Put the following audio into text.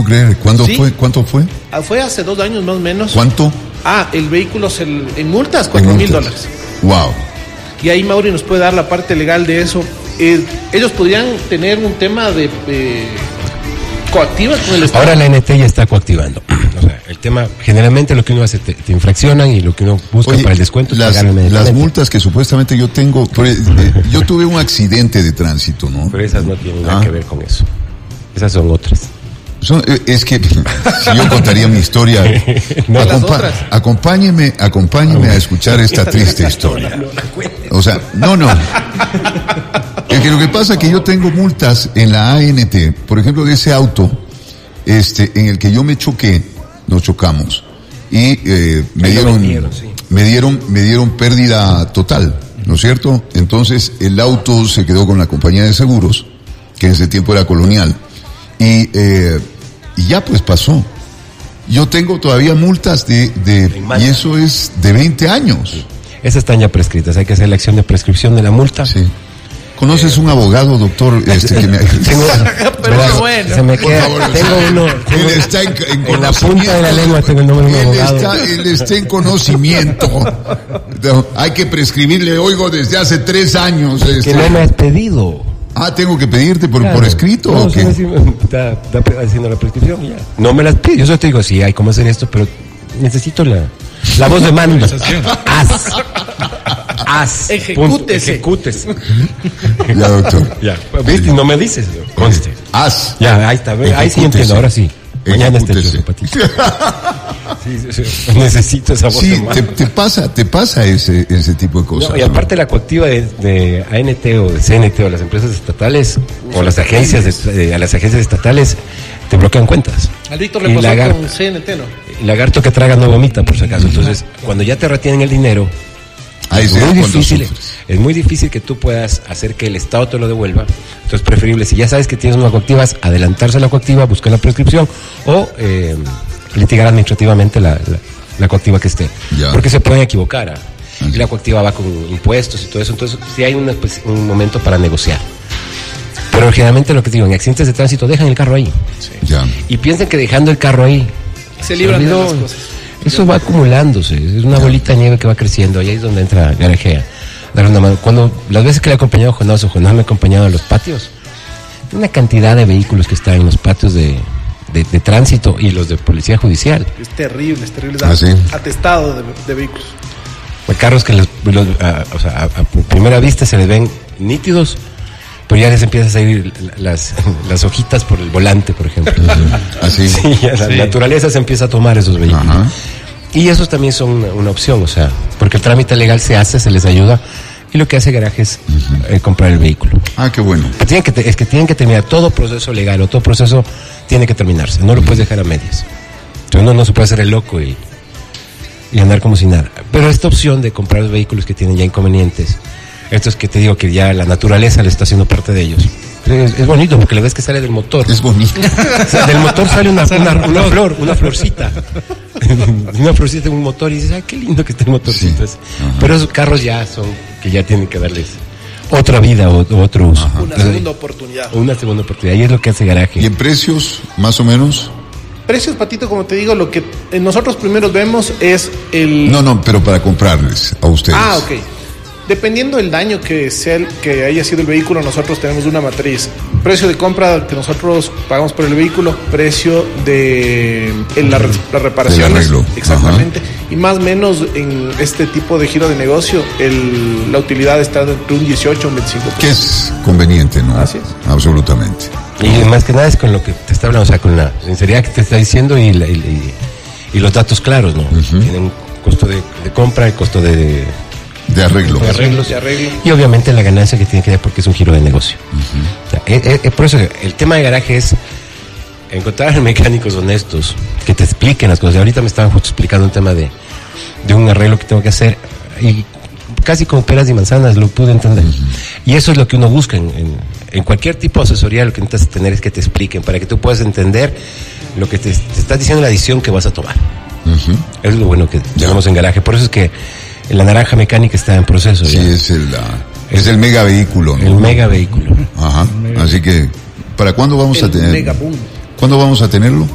creer. ¿Cuándo ¿Sí? fue? ¿Cuánto fue? Fue hace 2 años más o menos. ¿Cuánto? El vehículo en multas, $4,000. Wow. Y ahí Mauri nos puede dar la parte legal de eso. Ellos podrían tener un tema de coactiva con el Estado. Ahora la ANT ya está coactivando. O sea, el tema, generalmente lo que uno hace, te infraccionan y lo que uno busca para el descuento es pagar el medicamento. Las multas que supuestamente yo tengo, yo tuve un accidente de tránsito, ¿no? Pero esas no tienen nada que ver con eso. Esas son otras. Es que si yo contaría mi historia, No, acompáñeme a escuchar esta triste historia. O sea, no. Es que lo que pasa es que yo tengo multas en la ANT, por ejemplo, de ese auto, en el que yo me choqué, nos chocamos y me dieron pérdida total, ¿no es cierto? Entonces el auto se quedó con la compañía de seguros, que en ese tiempo era Colonial. Y ya pues pasó. Yo tengo todavía multas y eso es de 20 años. Sí. Esas están ya prescritas. Hay que hacer la acción de prescripción de la multa. Sí. ¿Conoces un abogado, doctor? Que me... Pero bueno. Se me queda. Tengo uno. Él está en la punta de la lengua tengo el nombre de un abogado. Él está en conocimiento. Hay que prescribirle, oigo, desde hace 3 años. Que no me has pedido. Tengo que pedirte por escrito. No, ¿o qué? está haciendo la prescripción ya. No me las pides. Yo solo te digo, sí, hay cómo hacer esto, pero necesito la voz de mando. Ejecútese. Ya, doctor. Ya. ¿Viste? No me dices. Conste. Ya, ahí está. Ahí sí entiendo. Ahora sí. Mañana esté chulo, patito. Sí. Necesito esa voz de mando. Te pasa ese tipo de cosas. No, y aparte la coactiva de ANT o de CNT o las empresas estatales o las agencias a las agencias estatales te bloquean cuentas. Al Víctor le pasó con CNT, ¿no? El lagarto que traga no vomita, por si acaso. Entonces, cuando ya te retienen el dinero, es muy difícil que tú puedas hacer que el Estado te lo devuelva. Entonces es preferible, si ya sabes que tienes una coactiva, adelantarse a la coactiva, buscar la prescripción o litigar administrativamente la coactiva que esté. Ya. Porque se pueden equivocar. Y la coactiva va con impuestos y todo eso. Entonces sí hay un momento para negociar. Pero generalmente lo que digo, en accidentes de tránsito dejan el carro ahí. Sí. Ya. Y piensen que dejando el carro ahí se libran de las cosas. Eso va acumulándose, es una bolita de nieve que va creciendo, y ahí es donde entra Garajea. Dar una mano. Cuando las veces que le he acompañado a Jonás o Jonás me ha acompañado a los patios, una cantidad de vehículos que están en los patios de tránsito y los de policía judicial. Es terrible. ¿Sí? Atestado de vehículos. Hay carros que a primera vista se les ven nítidos, pero ya les empiezan a salir las hojitas por el volante, por ejemplo. Así. Sí, la naturaleza se empieza a tomar esos vehículos. Ajá. Y esos también son una opción, o sea, porque el trámite legal se hace, se les ayuda, y lo que hace Garaje es comprar el vehículo. Qué bueno. Tienen que terminar todo proceso legal, o todo proceso tiene que terminarse, no lo puedes dejar a medias. Entonces uno no se puede hacer el loco y andar como si nada. Pero esta opción de comprar los vehículos que tienen ya inconvenientes, esto es que te digo que ya la naturaleza le está haciendo parte de ellos. Es bonito porque la ves que sale del motor. Es bonito. O sea, del motor sale una flor, una florcita. Una florcita en un motor y dices, qué lindo que está el motorcito. Sí. Pero esos carros ya son que ya tienen que darles otra vida o otro uso. Una segunda oportunidad. Y es lo que hace Garaje. ¿Y en precios, más o menos? Precios, Patito, como te digo, lo que nosotros primero vemos es el... No, pero para comprarles a ustedes. Ok. Dependiendo del daño que haya sido el vehículo, nosotros tenemos una matriz. Precio de compra que nosotros pagamos por el vehículo, precio de la reparación. El arreglo. Exactamente. Ajá. Y más o menos en este tipo de giro de negocio, la utilidad está entre un 18 y un 25%. Que es conveniente, ¿no? Así es. Absolutamente. Y más que nada es con lo que te está hablando, o sea, con la sinceridad que te está diciendo y los datos claros, ¿no? Tienen un costo de compra, el costo de arreglos. Y obviamente la ganancia que tiene que dar porque es un giro de negocio. Por eso el tema de Garaje es encontrar mecánicos honestos que te expliquen las cosas. Y ahorita me estaban justo explicando un tema de un arreglo que tengo que hacer y casi con peras y manzanas lo pude entender. Y eso es lo que uno busca en cualquier tipo de asesoría. Lo que necesitas tener es que te expliquen para que tú puedas entender lo que te estás diciendo, la decisión que vas a tomar. Eso es lo bueno que tenemos en Garaje. Por eso es que la naranja mecánica está en proceso. Sí, es el mega vehículo, ¿no? El mega vehículo. Ajá. Así que, ¿para cuándo vamos a tener? Mega boom. ¿Cuándo vamos a tenerlo?